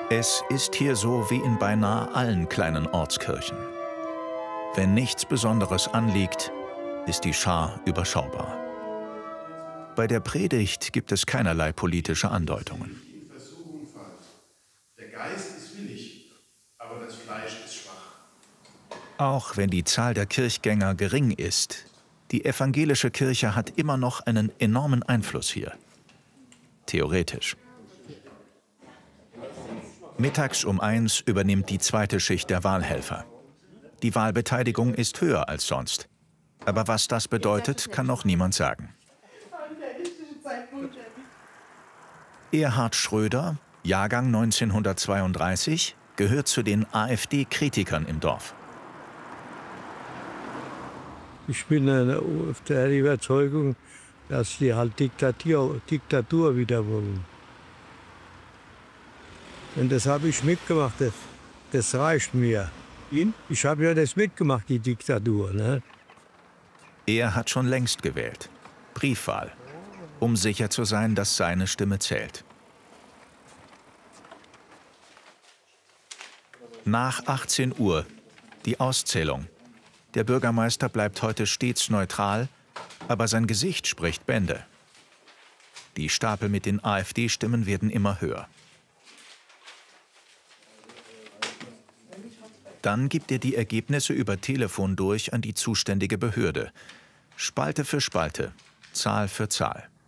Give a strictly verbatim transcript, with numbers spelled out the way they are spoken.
Es ist hier so wie in beinahe allen kleinen Ortskirchen. Wenn nichts Besonderes anliegt, ist die Schar überschaubar. Bei der Predigt gibt es keinerlei politische Andeutungen. Der Geist ist willig, aber das Fleisch ist schwach. Auch wenn die Zahl der Kirchgänger gering ist, die evangelische Kirche hat immer noch einen enormen Einfluss hier. Theoretisch. Mittags um eins übernimmt die zweite Schicht der Wahlhelfer. Die Wahlbeteiligung ist höher als sonst. Aber was das bedeutet, kann noch niemand sagen. Erhard Schröder, Jahrgang neunzehnhundertzweiunddreißig, gehört zu den AfD-Kritikern im Dorf. Ich bin der Überzeugung, dass die halt Diktatur, Diktatur wieder wollen. Und das habe ich mitgemacht, das, das reicht mir. Ich habe ja das mitgemacht, die Diktatur. Ne? Er hat schon längst gewählt. Briefwahl. Um sicher zu sein, dass seine Stimme zählt. Nach achtzehn Uhr, die Auszählung. Der Bürgermeister bleibt heute stets neutral, aber sein Gesicht spricht Bände. Die Stapel mit den AfD-Stimmen werden immer höher. Dann gibt er die Ergebnisse über Telefon durch an die zuständige Behörde. Spalte für Spalte, Zahl für Zahl.